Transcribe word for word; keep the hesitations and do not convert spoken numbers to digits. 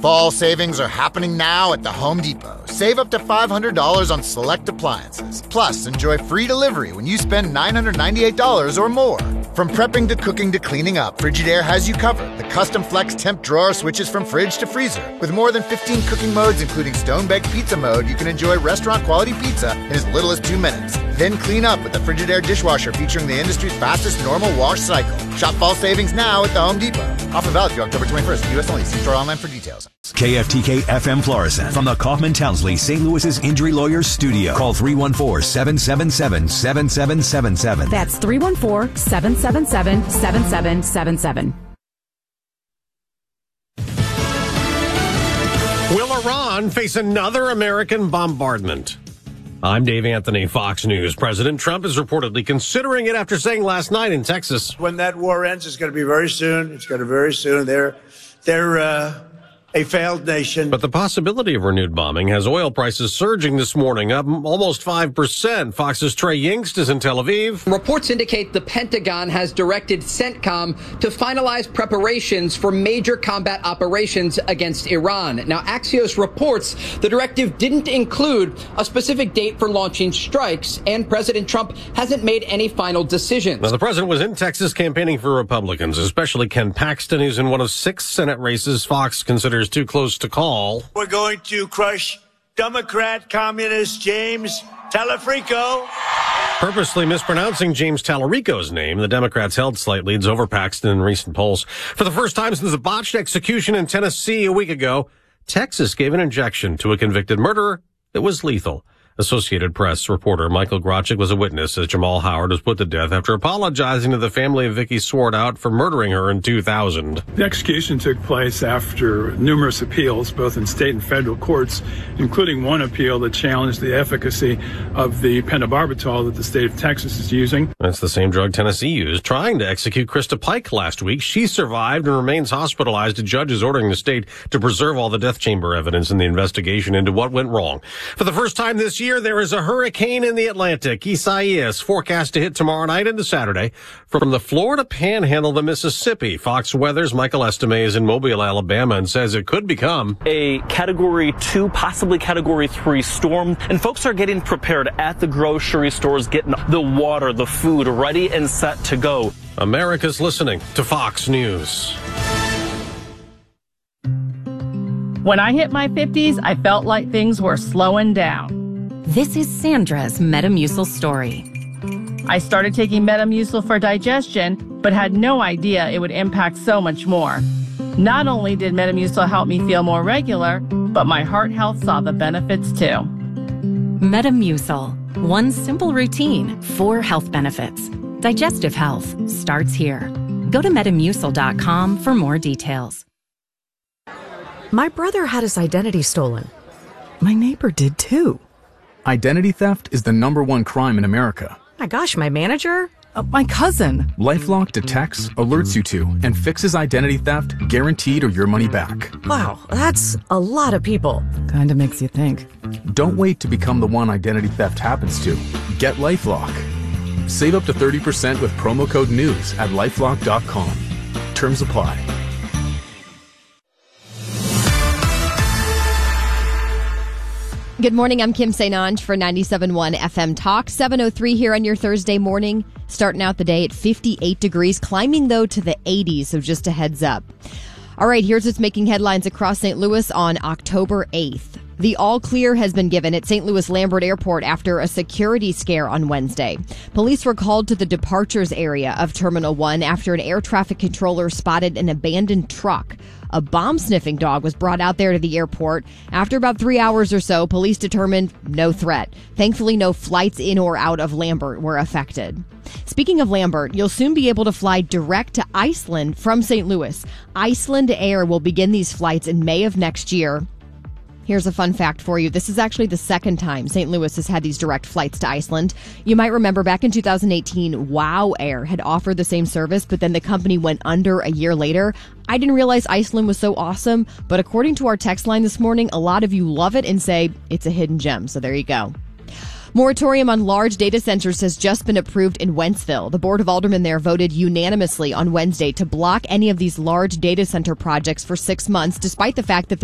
Fall savings are happening now at the Home Depot. Save up to five hundred dollars on select appliances. Plus, enjoy free delivery when you spend nine hundred ninety-eight dollars or more. From prepping to cooking to cleaning up, Frigidaire has you covered. The custom flex temp drawer switches from fridge to freezer. With more than fifteen cooking modes, including stone-baked pizza mode, you can enjoy restaurant-quality pizza in as little as two minutes. Then clean up with the Frigidaire dishwasher featuring the industry's fastest normal wash cycle. Shop fall savings now at the Home Depot. Offer valid through October twenty-first. U S only. See store online for details. K F T K F M Florissant from the Kaufman Townsley Saint Louis's Injury Lawyers Studio. Call three one four, seven seven seven, seven seven seven seven. That's three one four, seven seven seven, seven seven seven seven. Will Iran face another American bombardment? I'm Dave Anthony, Fox News. President Trump is reportedly considering it after saying last night in Texas, when that war ends, it's going to be very soon. It's going to be very soon. They're, they're, uh, a failed nation. But the possibility of renewed bombing has oil prices surging this morning, up almost five percent. Fox's Trey Yingst is in Tel Aviv. Reports indicate the Pentagon has directed CENTCOM to finalize preparations for major combat operations against Iran. Now, Axios reports the directive didn't include a specific date for launching strikes, and President Trump hasn't made any final decisions. Now, the president was in Texas campaigning for Republicans, especially Ken Paxton, who's in one of six Senate races Fox considers too close to call. We're going to crush Democrat communist James Talarico. Purposely mispronouncing James Talarico's name, the Democrats held slight leads over Paxton in recent polls. For the first time since a botched execution in Tennessee a week ago, Texas gave an injection to a convicted murderer that was lethal. Associated Press reporter Michael Grochik was a witness as Jamal Howard was put to death after apologizing to the family of Vicky Swartout for murdering her in two thousand. The execution took place after numerous appeals, both in state and federal courts, including one appeal that challenged the efficacy of the pentobarbital that the state of Texas is using. That's the same drug Tennessee used, trying to execute Krista Pike last week. She survived and remains hospitalized. A judge is ordering the state to preserve all the death chamber evidence in the investigation into what went wrong. For the first time this year, there is a hurricane in the Atlantic. Isaias forecast to hit tomorrow night into Saturday from the Florida Panhandle to Mississippi. Fox Weather's Michael Estime is in Mobile, Alabama, and says it could become a Category two, possibly Category three storm. And folks are getting prepared at the grocery stores, getting the water, the food ready and set to go. America's listening to Fox News. When I hit my fifties, I felt like things were slowing down. This is Sandra's Metamucil story. I started taking Metamucil for digestion, but had no idea it would impact so much more. Not only did Metamucil help me feel more regular, but my heart health saw the benefits too. Metamucil. One simple routine, four health benefits. Digestive health starts here. Go to metamucil dot com for more details. My brother had his identity stolen. My neighbor did too. Identity theft is the number one crime in America. My gosh, my manager? Uh, my cousin. LifeLock detects, alerts you to, and fixes identity theft, guaranteed or your money back. Wow, that's a lot of people. Kinda makes you think. Don't wait to become the one identity theft happens to. Get LifeLock. Save up to thirty percent with promo code NEWS at lifelock dot com. Terms apply. Good morning, I'm Kim Sainange for ninety-seven point one F M Talk. seven oh three here on your Thursday morning. Starting out the day at fifty-eight degrees, climbing though to the eighties, so just a heads up. All right, here's what's making headlines across Saint Louis on October eighth. The all clear has been given at Saint Louis Lambert Airport after a security scare on Wednesday. Police were called to the departures area of Terminal one after an air traffic controller spotted an abandoned truck. A bomb-sniffing dog was brought out there to the airport. After about three hours or so, police determined no threat. Thankfully, no flights in or out of Lambert were affected. Speaking of Lambert, you'll soon be able to fly direct to Iceland from Saint Louis. Iceland Air will begin these flights in May of next year. Here's a fun fact for you. This is actually the second time Saint Louis has had these direct flights to Iceland. You might remember back in two thousand eighteen, WOW Air had offered the same service, but then the company went under a year later. I didn't realize Iceland was so awesome, but according to our text line this morning, a lot of you love it and say it's a hidden gem. So there you go. Moratorium on large data centers has just been approved in Wentzville. The Board of Aldermen there voted unanimously on Wednesday to block any of these large data center projects for six months, despite the fact that